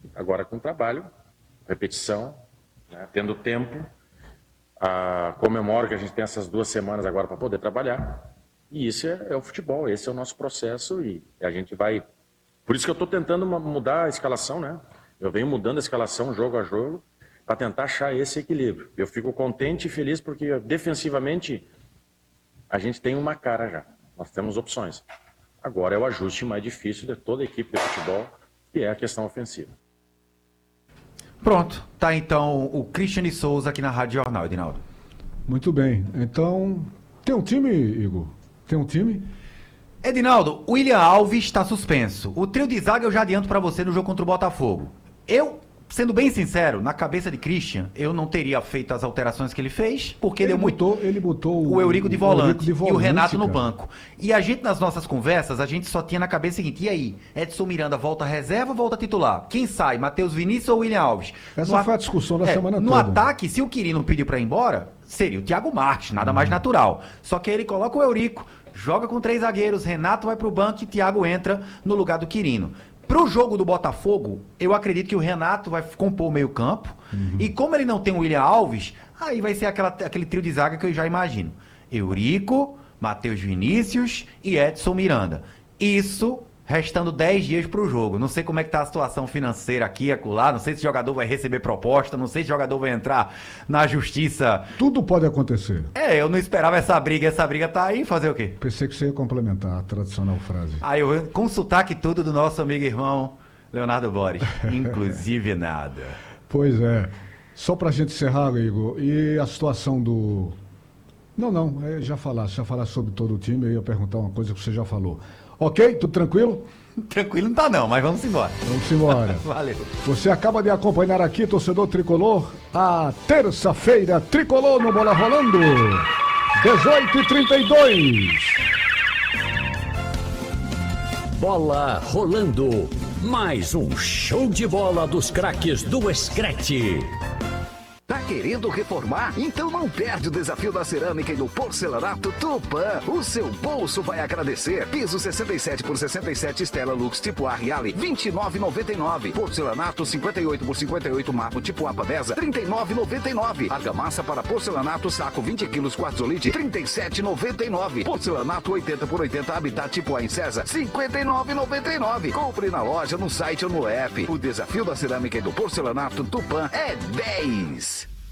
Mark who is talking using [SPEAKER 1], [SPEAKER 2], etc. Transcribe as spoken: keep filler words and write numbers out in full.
[SPEAKER 1] Agora com trabalho, repetição, né, tendo tempo, ah, comemoro que a gente tem essas duas semanas agora para poder trabalhar. E isso é, é o futebol, esse é o nosso processo e a gente vai... Por isso que eu estou tentando mudar a escalação, né? Eu venho mudando a escalação jogo a jogo para tentar achar esse equilíbrio. Eu fico contente e feliz porque defensivamente a gente tem uma cara já. Nós temos opções. Agora é o ajuste mais difícil de toda a equipe de futebol, que é a questão ofensiva.
[SPEAKER 2] Pronto, tá então o Cristiane Souza aqui na Rádio Jornal, Edinaldo.
[SPEAKER 3] Muito bem, então tem um time, Igor? Tem um time?
[SPEAKER 2] Edinaldo, William Alves está suspenso. O trio de zaga eu já adianto para você no jogo contra o Botafogo. Eu, sendo bem sincero, na cabeça de Christian, eu não teria feito as alterações que ele fez, porque
[SPEAKER 3] Ele
[SPEAKER 2] deu muito...
[SPEAKER 3] botou, ele botou
[SPEAKER 2] O Eurico de
[SPEAKER 3] o
[SPEAKER 2] volante,
[SPEAKER 3] Eurico de volante,
[SPEAKER 2] e o Renato no
[SPEAKER 3] cara.
[SPEAKER 2] banco. E a gente, nas nossas conversas, a gente só tinha na cabeça o seguinte: e aí? Edson Miranda volta reserva ou volta titular? Quem sai? Matheus Vinícius ou William Alves?
[SPEAKER 3] Essa
[SPEAKER 2] No
[SPEAKER 3] foi
[SPEAKER 2] a-
[SPEAKER 3] a discussão da
[SPEAKER 2] é,
[SPEAKER 3] semana
[SPEAKER 2] no
[SPEAKER 3] toda.
[SPEAKER 2] ataque, se o Quirino pedir pra ir embora, seria o Thiago Marques, nada mais natural. Só que aí ele coloca o Eurico, joga com três zagueiros, Renato vai pro banco e Thiago entra no lugar do Quirino. Pro jogo do Botafogo, eu acredito que o Renato vai compor o meio-campo.
[SPEAKER 3] Uhum.
[SPEAKER 2] E como ele não tem o William Alves, aí vai ser aquela, aquele trio de zaga que eu já imagino. Eurico, Matheus Vinícius e Edson Miranda. Isso restando dez dias pro jogo. Não sei como é que tá a situação financeira aqui e acolá. Não sei se o jogador vai receber proposta. Não sei se o jogador vai entrar na justiça.
[SPEAKER 3] Tudo pode acontecer.
[SPEAKER 2] É, eu não esperava essa briga. Essa briga tá aí. Fazer o quê?
[SPEAKER 3] Pensei que você ia complementar a tradicional frase.
[SPEAKER 2] Aí eu com sotaque tudo do nosso amigo e irmão Leonardo Boris. Inclusive nada.
[SPEAKER 3] Pois é. Só pra gente encerrar, Igor, e a situação do... Não, não, é, já falar, já falar sobre todo o time, eu ia perguntar uma coisa que você já falou. Ok? Tudo tranquilo?
[SPEAKER 2] Tranquilo não tá não, mas vamos embora.
[SPEAKER 3] Vamos embora.
[SPEAKER 2] Valeu.
[SPEAKER 3] Você acaba de acompanhar aqui, torcedor tricolor, a terça-feira tricolor no Bola Rolando, dezoito e trinta e dois.
[SPEAKER 4] Bola rolando. Mais um show de bola dos craques do Screte.
[SPEAKER 5] Tá querendo reformar? Então não perde o desafio da cerâmica e do porcelanato Tupã. O seu bolso vai agradecer. Piso sessenta e sete por sessenta e sete Stella Lux tipo A Reale, vinte e nove reais e noventa e nove centavos. Porcelanato cinquenta e oito por cinquenta e oito Marmo tipo A Pavesa, trinta e nove reais e noventa e nove centavos. Argamassa para porcelanato saco vinte quilos Quartzolite, trinta e sete reais e noventa e nove centavos. Porcelanato oitenta por oitenta Habitat tipo A em César, cinquenta e nove reais e noventa e nove centavos. Compre na loja, no site ou no app. O desafio da cerâmica e do porcelanato Tupã é dez.